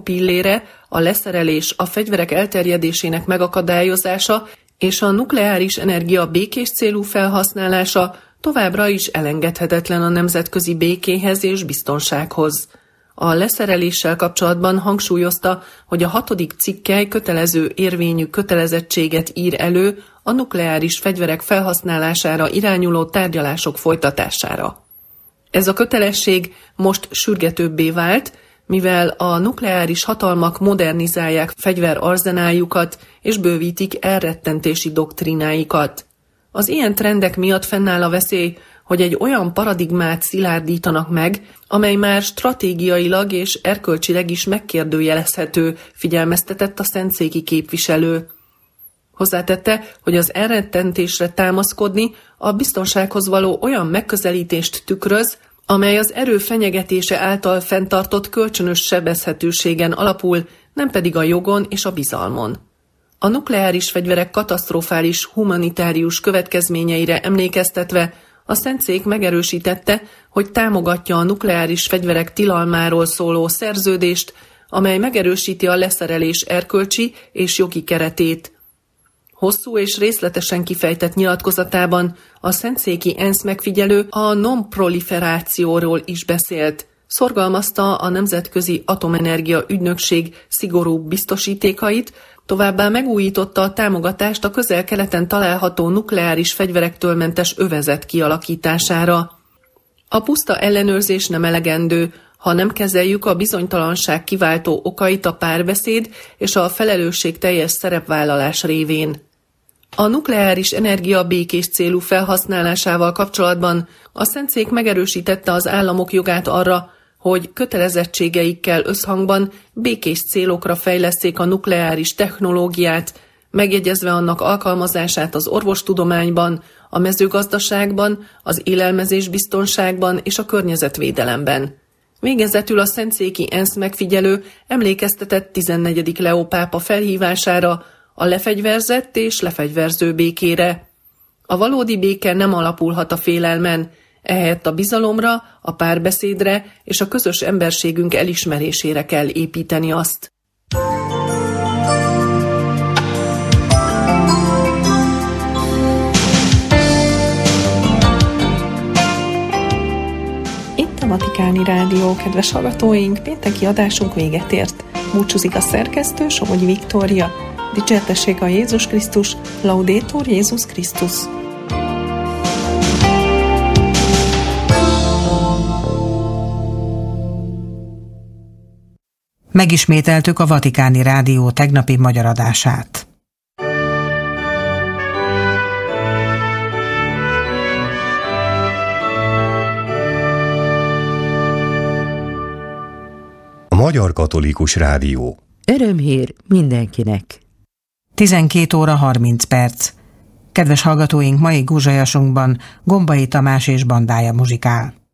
pillére a leszerelés, a fegyverek elterjedésének megakadályozása és a nukleáris energia békés célú felhasználása továbbra is elengedhetetlen a nemzetközi békéhez és biztonsághoz. A leszereléssel kapcsolatban hangsúlyozta, hogy a 6. cikkely kötelező érvényű kötelezettséget ír elő a nukleáris fegyverek felhasználására irányuló tárgyalások folytatására. Ez a kötelesség most sürgetőbbé vált, mivel a nukleáris hatalmak modernizálják fegyverarzenáljukat és bővítik elrettentési doktrináikat. Az ilyen trendek miatt fennáll a veszély, hogy egy olyan paradigmát szilárdítanak meg, amely már stratégiailag és erkölcsileg is megkérdőjelezhető, figyelmeztetett a szentszéki képviselő. Hozzátette, hogy az elrettentésre támaszkodni a biztonsághoz való olyan megközelítést tükröz, amely az erő fenyegetése által fenntartott kölcsönös sebezhetőségen alapul, nem pedig a jogon és a bizalmon. A nukleáris fegyverek katasztrofális humanitárius következményeire emlékeztetve a Szentszék megerősítette, hogy támogatja a nukleáris fegyverek tilalmáról szóló szerződést, amely megerősíti a leszerelés erkölcsi és jogi keretét. Hosszú és részletesen kifejtett nyilatkozatában a szentszéki ENSZ megfigyelő a non-proliferációról is beszélt. Szorgalmazta a Nemzetközi Atomenergia Ügynökség szigorúbb biztosítékait, továbbá megújította a támogatást a Közel-Keleten található nukleáris fegyverektől mentes övezet kialakítására. A puszta ellenőrzés nem elegendő, ha nem kezeljük a bizonytalanság kiváltó okait a párbeszéd és a felelősség teljes szerepvállalás révén. A nukleáris energia békés célú felhasználásával kapcsolatban a Szentszék megerősítette az államok jogát arra, hogy kötelezettségeikkel összhangban békés célokra fejlesszék a nukleáris technológiát, megjegyezve annak alkalmazását az orvostudományban, a mezőgazdaságban, az élelmezésbiztonságban és a környezetvédelemben. Végezetül a szentszéki ENSZ megfigyelő emlékeztetett 14. Leó pápa felhívására, a lefegyverzett és lefegyverző békére. A valódi béke nem alapulhat a félelmen, ehelyett a bizalomra, a párbeszédre és a közös emberségünk elismerésére kell építeni azt. Itt a Vatikáni Rádió, kedves hallgatóink, pénteki adásunk véget ért. Búcsúzik a szerkesztő, Somogyi Viktória. Dicsértessék a Jézus Krisztus, Laudetur Jézus Krisztus. Megismételtük a Vatikáni Rádió tegnapi magyar adását. A Magyar Katolikus Rádió. Örömhír mindenkinek. 12 óra 30 perc. Kedves hallgatóink, mai gúzsajasunkban Gombai Tamás és bandája muzsikál.